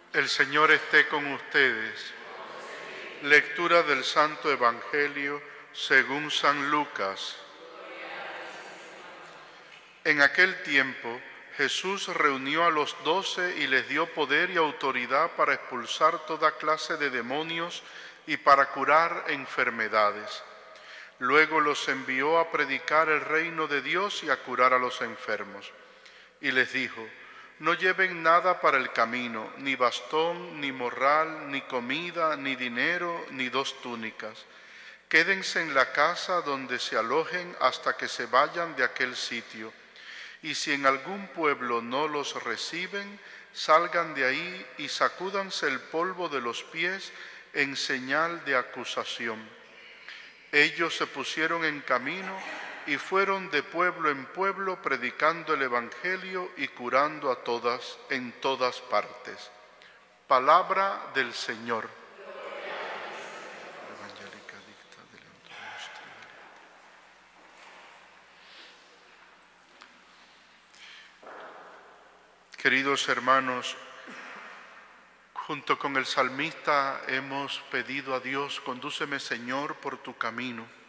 El Señor esté con ustedes. Lectura del Santo Evangelio según San Lucas. En aquel tiempo, Jesús reunió a los 12 y les dio poder y autoridad para expulsar toda clase de demonios y para curar enfermedades. Luego los envió a predicar el reino de Dios y a curar a los enfermos. Y les dijo: no lleven nada para el camino, ni bastón, ni morral, ni comida, ni dinero, ni 2 túnicas. Quédense en la casa donde se alojen hasta que se vayan de aquel sitio. Y si en algún pueblo no los reciben, salgan de ahí y sacúdanse el polvo de los pies en señal de acusación. Ellos se pusieron en camino y fueron de pueblo en pueblo predicando el Evangelio y curando a todas en todas partes. Palabra del Señor. Queridos hermanos, junto con el salmista hemos pedido a Dios: condúceme, Señor, por tu camino.